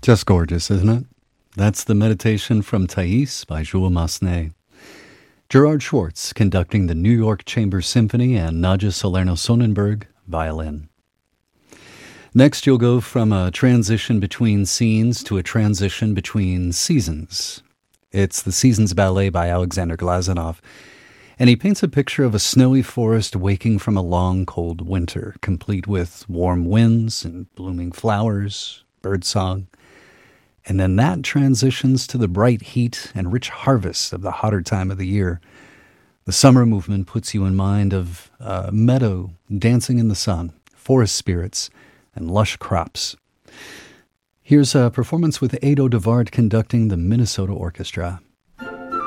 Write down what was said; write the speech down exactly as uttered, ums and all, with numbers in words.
Just gorgeous, isn't it? That's the meditation from Thais by Jules Massenet. Gerard Schwartz conducting the New York Chamber Symphony and Nadja Salerno-Sonnenberg violin. Next, you'll go from a transition between scenes to a transition between seasons. It's the Seasons Ballet by Alexander Glazunov, and he paints a picture of a snowy forest waking from a long, cold winter, complete with warm winds and blooming flowers, birdsong. And then that transitions to the bright heat and rich harvest of the hotter time of the year. The summer movement puts you in mind of a meadow dancing in the sun, forest spirits, and lush crops. Here's a performance with Ado Devard conducting the Minnesota Orchestra.